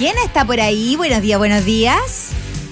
¿Quién está por ahí? Buenos días, buenos días.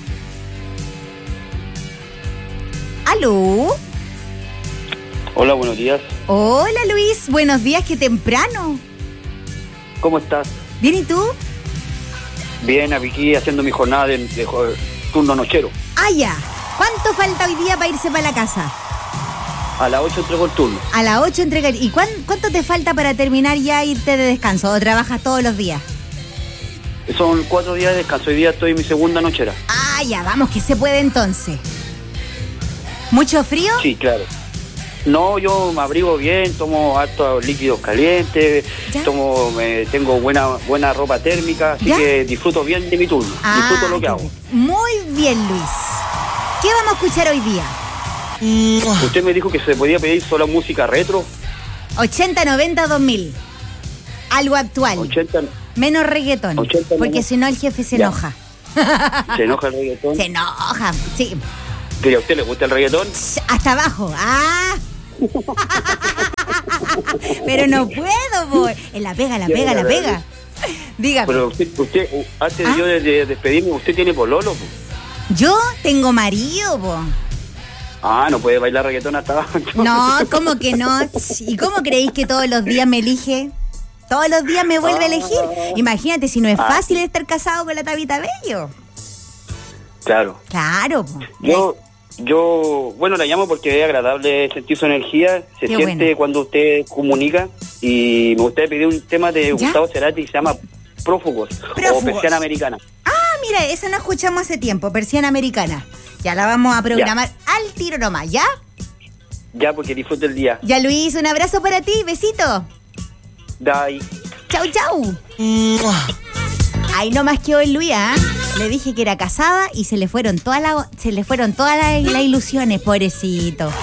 ¿Aló? Hola, buenos días. Hola, Luis. Buenos días, qué temprano. ¿Cómo estás? ¿Bien y tú? Bien, aquí haciendo mi jornada de turno nochero. Ah, ya. ¿Cuánto falta hoy día para irse para la casa? A las 8 entrego el turno. A las 8 entregar. ¿Y cuánto te falta para terminar ya irte de descanso? ¿O trabajas todos los días? Son 4 días de descanso. Hoy día estoy en mi segunda nochera. Ah, ya, vamos, que se puede entonces. ¿Mucho frío? Sí, claro. No, yo me abrigo bien, tomo hartos líquidos calientes, tengo buena ropa térmica, así que disfruto bien de mi turno, disfruto lo que hago. Muy bien, Luis. ¿Qué vamos a escuchar hoy día? Usted me dijo que se podía pedir solo música retro. 80, 90, 2000. Algo actual. 80, menos reggaetón. 80, porque si no el jefe se enoja. ¿Se enoja el reggaetón? Se enoja, sí. ¿Pero a usted le gusta el reggaetón? Hasta abajo. ¡Ah! Pero no puedo, boy. En la pega. Dígame. Pero usted antes de yo de despedirme, ¿usted tiene pololo? Yo tengo marido, bo. No puede bailar reggaetón hasta abajo. No, ¿cómo que no? ¿Y cómo creéis que todos los días me elige? ¿Todos los días me vuelve a elegir? Imagínate si no es fácil estar casado con la Tabita Bello. Claro. Claro, bo. Yo, la llamo porque es agradable sentir su energía, se Qué siente bueno. cuando usted comunica, y me gustaría pedir un tema de Gustavo Cerati que se llama Prófugos o Persiana Americana. Mira, esa no escuchamos hace tiempo, Persiana Americana. Ya la vamos a programar al tiro nomás, ¿ya? Ya, porque disfrute el día. Ya, Luis, un abrazo para ti, besito. Bye. Chau. Ahí nomás quedó el Luis, ¿ah? Le dije que era casada y se le fueron todas las ilusiones, pobrecito.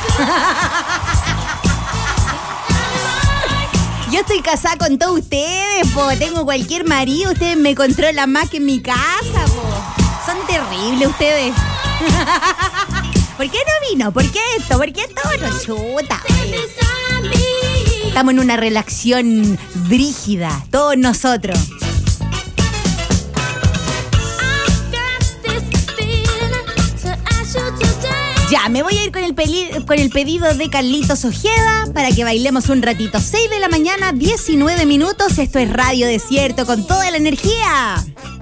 Yo estoy casada con todos ustedes, po. Tengo cualquier marido, ustedes me controlan más que en mi casa, po. Son terribles ustedes. ¿Por qué no vino? ¿Por qué esto? ¿Por qué esto otro? Chuta. Estamos en una relación brígida, todos nosotros. Ya, me voy a ir con el pedido de Carlitos Ojeda para que bailemos un ratito. 6 de la mañana, 19 minutos. Esto es Radio Desierto con toda la energía.